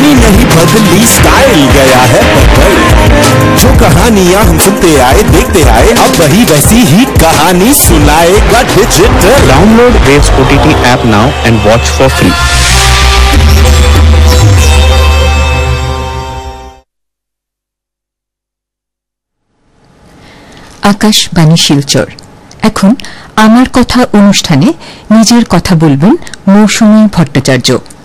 कहानी नहीं बदली, स्टाइल गया है बदल। जो कहानियां हम सुनते आए देखते आए, अब वही वैसी ही कहानी सुनाएगा digital. Download Waves OTT app now and watch for free. Akashvani Silchar. এখন আমার কথা অনুষ্ঠানে নিজের কথা বলবেন মৌসুমী ভট্টাচার্য।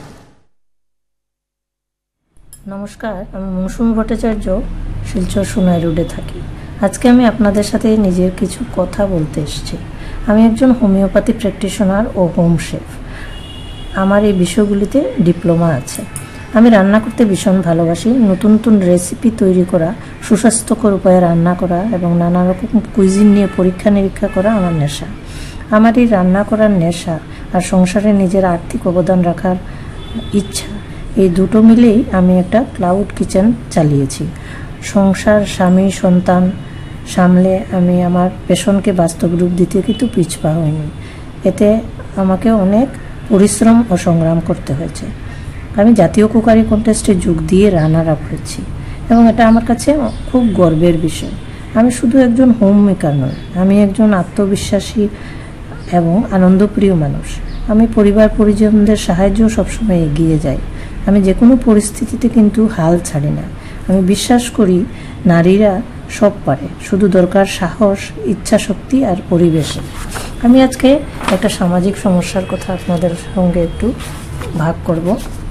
নমস্কার, আমি মৌসুমী ভট্টাচার্য, শিলচর সোনাই রোডে থাকি। আজকে আমি আপনাদের সাথে নিজের কিছু কথা বলতে এসেছি। আমি একজন হোমিওপ্যাথি প্র্যাকটিশনার ও হোম শেফ। আমার এই বিষয়গুলিতে ডিপ্লোমা আছে। আমি রান্না করতে ভীষণ ভালোবাসি। নতুন নতুন রেসিপি তৈরি করা, সুস্বাস্থ্যকর উপায়ে রান্না করা এবং নানা রকম কুইজিন নিয়ে পরীক্ষা নিরীক্ষা করা আমার নেশা। আমার এই রান্না করার নেশা আর সংসারে নিজের আর্থিক অবদান রাখার ইচ্ছা, এই দুটো মিলেই আমি একটা ক্লাউড কিচেন চালিয়েছি। সংসার, স্বামী, সন্তান সামলে আমি আমার পেশনকে বাস্তব রূপ দিতে কিন্তু পিছপা হইনি। এতে আমাকে অনেক পরিশ্রম ও সংগ্রাম করতে হয়েছে। আমি জাতীয় কুকারি কন্টেস্টে যোগ দিয়ে রানার আপ হয়েছি এবং এটা আমার কাছে খুব গর্বের বিষয়। আমি শুধু একজন হোম মেকার নই, আমি একজন আত্মবিশ্বাসী এবং আনন্দপ্রিয় মানুষ। আমি পরিবার পরিজনদের সাহায্য সবসময় এগিয়ে যাই। আমি যে কোনো পরিস্থিতিতে কিন্তু হাল ছাড়ি না। আমি বিশ্বাস করি নারীরা সব পারে, শুধু দরকার সাহস, ইচ্ছা শক্তি আর পরিবেশে। আমি আজকে একটা সামাজিক সমস্যার কথা আপনাদের সঙ্গে একটু ভাগ করব।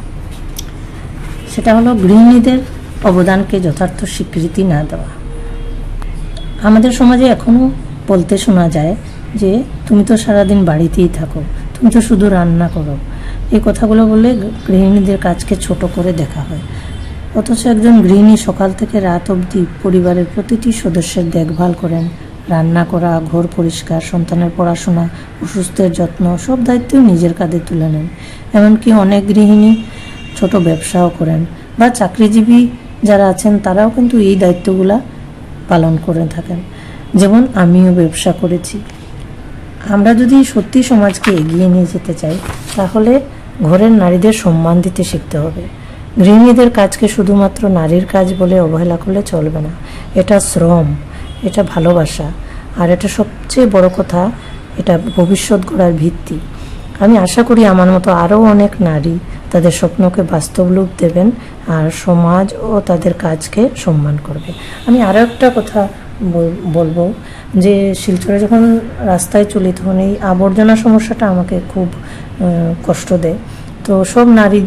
সেটা হলো গৃহিণীদের অবদানকে যথার্থ স্বীকৃতি না দেওয়া। আমাদের সমাজে এখনও বলতে শোনা যায় যে তুমি তো সারাদিন বাড়িতেই থাকো, তুমি তো শুধু রান্না করো। এই কথাগুলো বলে গৃহিণীদের কাজকে ছোট করে দেখা হয়। অথচ একজন গৃহিণী সকাল থেকে রাত অবধি পরিবারের প্রতিটি সদস্যের দেখভাল করেন। রান্না করা, ঘর পরিষ্কার, সন্তানের পড়াশোনা, অসুস্থের যত্ন, সব দায়িত্বই নিজের কাঁধে তুলে নেন। এমনকি অনেক গৃহিণী ছোট ব্যবসাও করেন বা চাকরিজীবী যারা আছেন তারাও কিন্তু এই দায়িত্বগুলা পালন করে থাকেন। যেমন আমিও ব্যবসা করেছি। আমরা যদি সত্যি সমাজকে এগিয়ে নিয়ে যেতে চাই তাহলে ঘরের নারীদের সম্মান দিতে শিখতে হবে। গৃহিণীদের কাজকে শুধুমাত্র নারীর কাজ বলে অবহেলা করলে চলবে না। এটা শ্রম, এটা ভালোবাসা, আর এটা সবচেয়ে বড় কথা, এটা ভবিষ্যৎ গড়ার ভিত্তি। আমি আশা করি আমার মতো আরও অনেক নারী তাদের স্বপ্নকে বাস্তব রূপ দেবেন আর সমাজ ও তাদের কাজকে সম্মান করবে। আমি আরও একটা কথা বলবো যে শিলচরে যখন রাস্তায় চলি তখন এই আবর্জনা সমস্যাটা আমাকে খুব কষ্ট দেয়। তো সব নারী